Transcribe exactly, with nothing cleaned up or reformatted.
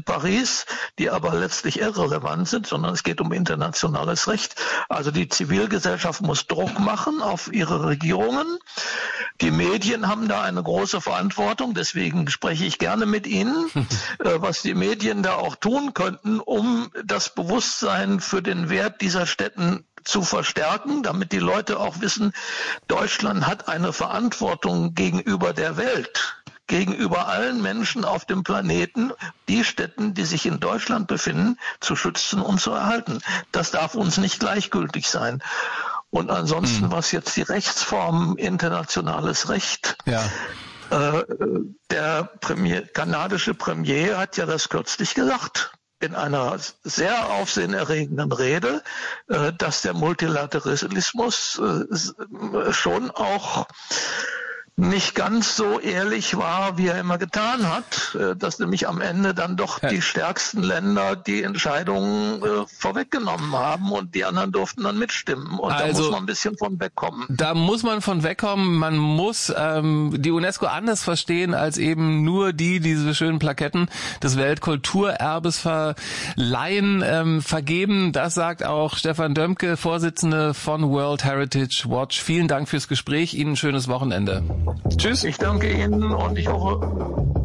Paris, die aber letztlich irrelevant sind, sondern es geht um internationales Recht. Also die Zivilgesellschaft muss Druck machen auf ihre Regierungen. Die Medien haben da eine große Verantwortung, deswegen spreche ich gerne mit Ihnen, was die Medien da auch tun könnten, um das Bewusstsein für den Wert dieser Städten zu verstärken, damit die Leute auch wissen, Deutschland hat eine Verantwortung gegenüber der Welt, gegenüber allen Menschen auf dem Planeten, die Städten, die sich in Deutschland befinden, zu schützen und zu erhalten. Das darf uns nicht gleichgültig sein. Und ansonsten, hm. was jetzt die Rechtsform internationales Recht, ja. äh, der Premier, kanadische Premier hat ja das kürzlich gesagt, in einer sehr aufsehenerregenden Rede, äh, dass der Multilateralismus äh, schon auch nicht ganz so ehrlich war, wie er immer getan hat, dass nämlich am Ende dann doch ja. die stärksten Länder die Entscheidungen äh, vorweggenommen haben und die anderen durften dann mitstimmen. Und also, da muss man ein bisschen von wegkommen. Da muss man von wegkommen. Man muss ähm, die UNESCO anders verstehen als eben nur die, die diese schönen Plaketten des Weltkulturerbes verleihen, ähm, vergeben. Das sagt auch Stefan Dömke, Vorsitzende von World Heritage Watch. Vielen Dank fürs Gespräch. Ihnen ein schönes Wochenende. Tschüss. Ich danke Ihnen und ich hoffe...